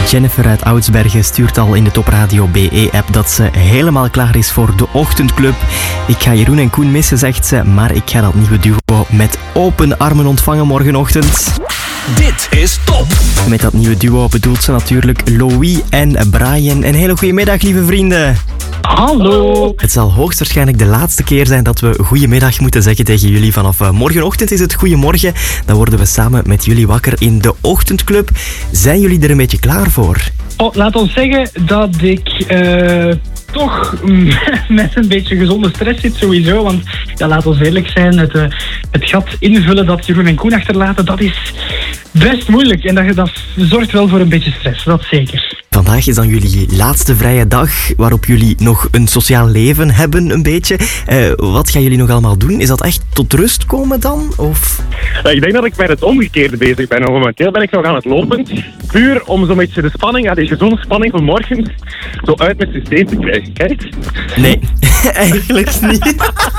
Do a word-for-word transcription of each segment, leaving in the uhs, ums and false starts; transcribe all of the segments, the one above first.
Jennifer uit Oudsbergen stuurt al in de Top Radio B E-app dat ze helemaal klaar is voor de ochtendclub. Ik ga Jeroen en Koen missen, zegt ze, maar ik ga dat nieuwe duo met open armen ontvangen morgenochtend. Dit is Top. Met dat nieuwe duo bedoelt ze natuurlijk Louis en Brian. Een hele goede middag, lieve vrienden. Hallo. Het zal hoogstwaarschijnlijk de laatste keer zijn dat we goedemiddag moeten zeggen tegen jullie. Vanaf uh, morgenochtend is het goedemorgen. Dan worden we samen met jullie wakker in de ochtendclub. Zijn jullie er een beetje klaar voor? Oh, laat ons zeggen dat ik uh, toch met een beetje gezonde stress zit sowieso. Want ja, laat ons eerlijk zijn, het, uh, het gat invullen dat Jeroen en Koen achterlaten, dat is best moeilijk. En dat, dat zorgt wel voor een beetje stress, dat zeker. Vandaag is dan jullie laatste vrije dag waarop jullie nog een sociaal leven hebben, een beetje. Uh, wat gaan jullie nog allemaal doen? Is dat echt tot rust komen dan? Of? Uh, ik denk dat ik met het omgekeerde bezig ben. Momenteel ben ik nog aan het lopen. Puur om zo'n beetje de spanning, ja, die gezonde spanning van morgen, zo uit mijn systeem te krijgen. Kijk. Nee, eigenlijk niet.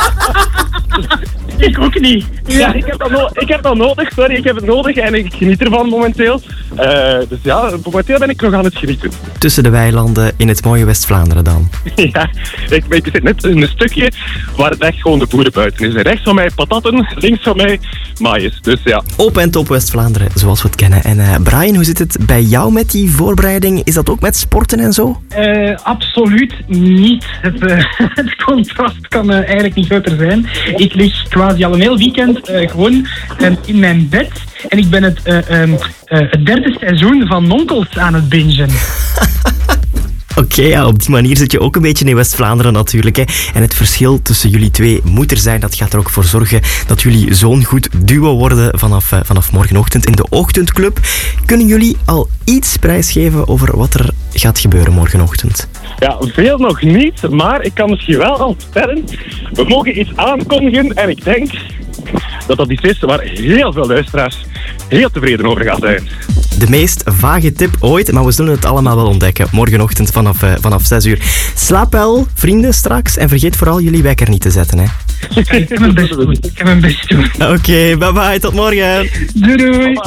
Ik ook niet. Ja, ik heb, dat no- ik heb dat nodig, sorry, ik heb het nodig en ik geniet ervan momenteel. Uh, dus ja, momenteel ben ik nog aan het genieten. Tussen de weilanden in het mooie West-Vlaanderen dan? Ja, ik, ik zit net in een stukje waar het echt gewoon de boeren buiten is. Rechts van mij patatten, links van mij maïs, dus ja. Open en top West-Vlaanderen, zoals we het kennen. En uh, Brian, hoe zit het bij jou met die voorbereiding? Is dat ook met sporten en zo? Uh, absoluut niet. Het, uh, het contrast kan uh, eigenlijk niet groter zijn. Ik lig quasi al een heel weekend uh, gewoon uh, in mijn bed. En ik ben het, uh, um, uh, het derde seizoen van Nonkels aan het bingen. Oké, okay, ja, op die manier zit je ook een beetje in West-Vlaanderen natuurlijk. Hè. En het verschil tussen jullie twee moet er zijn. Dat gaat er ook voor zorgen dat jullie zo'n goed duo worden vanaf, uh, vanaf morgenochtend in de ochtendclub. Kunnen jullie al iets prijsgeven over wat er gaat gebeuren morgenochtend? Ja, veel nog niet, maar ik kan misschien wel al vertellen. We mogen iets aankondigen en ik denk dat dat iets is waar heel veel luisteraars heel tevreden over gaan zijn. De meest vage tip ooit, maar we zullen het allemaal wel ontdekken. Morgenochtend vanaf, uh, vanaf zes uur. Slaap wel, vrienden, straks. En vergeet vooral jullie wekker niet te zetten, hè. Ik heb mijn best doen. Ik heb mijn best doen. Oké, okay, bye bye, tot morgen. Doei doei.